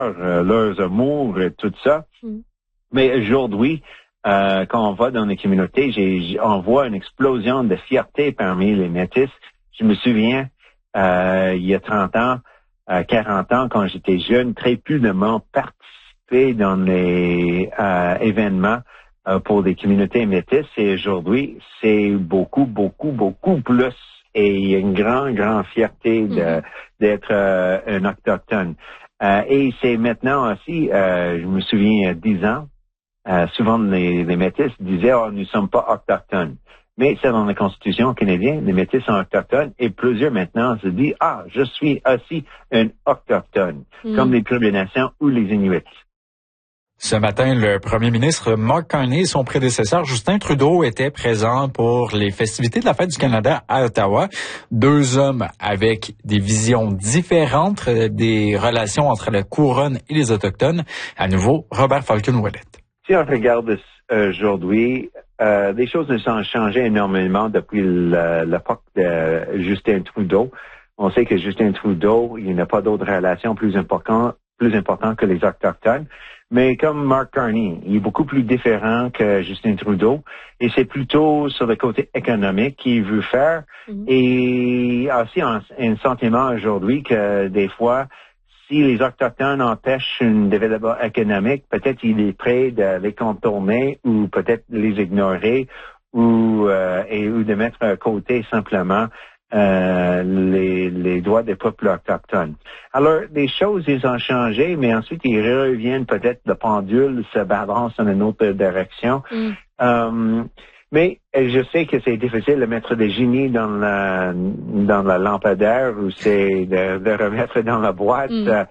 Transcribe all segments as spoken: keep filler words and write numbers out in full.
euh, leurs amours et tout ça. Mm. Mais aujourd'hui, euh, quand on va dans les communautés, j'ai, on voit une explosion de fierté parmi les Métis. Je me souviens, euh, il y a trente ans, euh, quarante ans, quand j'étais jeune, très peu de monde participait dans les euh, événements euh, pour des communautés métisses. Et aujourd'hui, c'est beaucoup, beaucoup, beaucoup plus. Et il y a une grande, grande fierté de, mm-hmm. d'être euh, un autochtone. Euh, et c'est maintenant aussi, euh, je me souviens, il y a dix ans, euh, souvent les, les Métis disaient « Oh, nous ne sommes pas autochtones ». Mais c'est dans la Constitution canadienne, les Métis sont autochtones et plusieurs maintenant se disent « Ah, je suis aussi un autochtone mm. », comme les Premières Nations ou les Inuits. Ce matin, le premier ministre Mark Carney et son prédécesseur Justin Trudeau étaient présents pour les festivités de la Fête du Canada à Ottawa. Deux hommes avec des visions différentes des relations entre la couronne et les Autochtones. À nouveau, Robert Falcon-Ouellet. Si on regarde aujourd'hui, euh, les choses ne sont changées énormément depuis l'époque de Justin Trudeau. On sait que Justin Trudeau, il n'y a pas d'autres relations plus importantes, plus importantes que les Autochtones. Mais comme Mark Carney, il est beaucoup plus différent que Justin Trudeau et c'est plutôt sur le côté économique qu'il veut faire. Mm-hmm. Et aussi un, un sentiment aujourd'hui que des fois, si les Autochtones empêchent un développement économique, peut-être il est prêt de les contourner ou peut-être les ignorer ou, euh, et, ou de mettre à côté simplement Euh, les, les droits des peuples autochtones. Alors, les choses, ils ont changé, mais ensuite, ils reviennent peut-être, le pendule se balance dans une autre direction. Mm. Um, mais je sais que c'est difficile de mettre des génies dans la, dans la lampadaire ou c'est de, de remettre dans la boîte. Mm.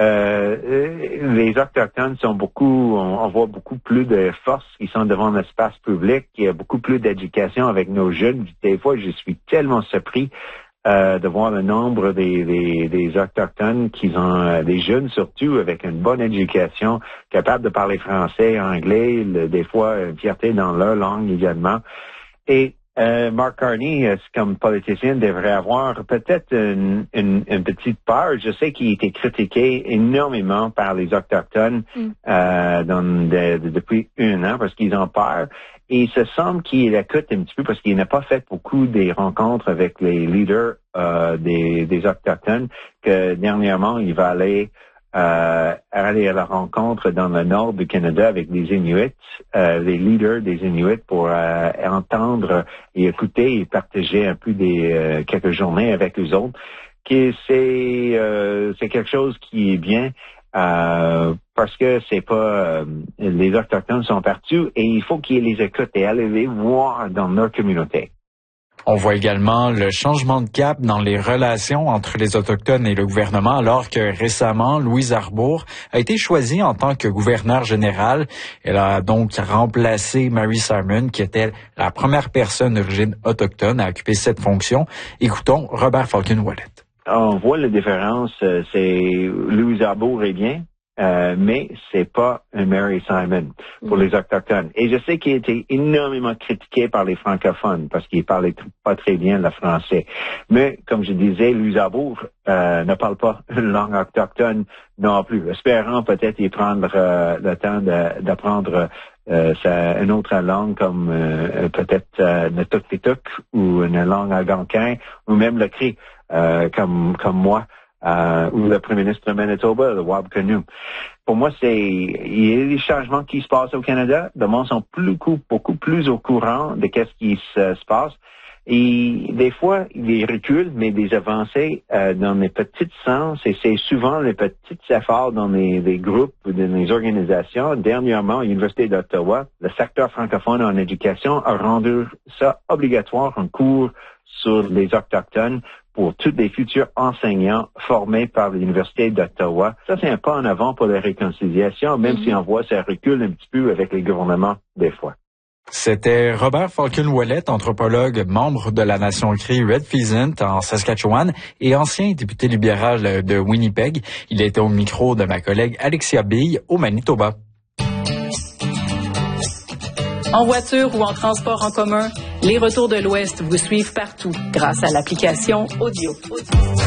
Euh, les Autochtones sont beaucoup, on, on voit beaucoup plus de force qui sont devant l'espace public. Il y a beaucoup plus d'éducation avec nos jeunes. Des fois, je suis tellement surpris euh, de voir le nombre des, des, des Autochtones qui ont, euh, des jeunes surtout, avec une bonne éducation, capables de parler français, anglais, le, des fois une fierté dans leur langue également. Et Euh, Mark Carney, comme politicien, devrait avoir peut-être une, une, une petite peur. Je sais qu'il a été critiqué énormément par les Autochtones mm. euh, dans de, de, depuis un an parce qu'ils ont peur. Et il se semble qu'il écoute un petit peu parce qu'il n'a pas fait beaucoup des rencontres avec les leaders euh, des, des Autochtones, que dernièrement, il va aller Euh, aller à la rencontre dans le nord du Canada avec des Inuits, euh, les leaders des Inuits pour euh, entendre et écouter et partager un peu des euh, quelques journées avec eux autres. Que c'est euh, c'est quelque chose qui est bien euh, parce que c'est pas euh, les Autochtones sont partout et il faut qu'ils les écoutent et aller les voir dans leur communauté. On voit également le changement de cap dans les relations entre les Autochtones et le gouvernement, alors que récemment, Louise Arbour a été choisie en tant que gouverneure générale. Elle a donc remplacé Mary Simon, qui était la première personne d'origine autochtone à occuper cette fonction. Écoutons Robert Falcon-Ouellet. On voit la différence. C'est Louise Arbour est bien. Euh, mais c'est pas un Mary Simon pour mm. les Autochtones. Et je sais qu'il a été énormément critiqué par les francophones parce qu'il parlait pas très bien le français. Mais, comme je disais, Louise Arbour euh, ne parle pas une langue autochtone non plus. Espérant peut-être y prendre euh, le temps de, d'apprendre euh, sa, une autre langue comme euh, peut-être euh, le Tukpituk ou une langue algonquin ou même le Cri euh, comme, comme moi. Euh, ou le premier ministre de Manitoba, le Wab Kinew. Pour moi, c'est il y a des changements qui se passent au Canada. Le monde sont plus, beaucoup plus au courant de qu'est-ce qui se, se passe. Et des fois, ils reculent, mais des avancées euh, dans les petits sens. Et c'est souvent les petits efforts dans les, les groupes ou dans les organisations. Dernièrement, à l'Université d'Ottawa, le secteur francophone en éducation a rendu ça obligatoire, un cours sur les Autochtones pour tous les futurs enseignants formés par l'Université d'Ottawa. Ça, c'est un pas en avant pour la réconciliation, même mm-hmm. si on voit ça recule un petit peu avec les gouvernements des fois. C'était Robert Falcon-Ouellet, anthropologue, membre de la Nation Cri Red Pheasant en Saskatchewan et ancien député libéral de Winnipeg. Il était au micro de ma collègue Alexia Bille au Manitoba. En voiture ou en transport en commun, les Retours de l'Ouest vous suivent partout grâce à l'application Audio. Audio.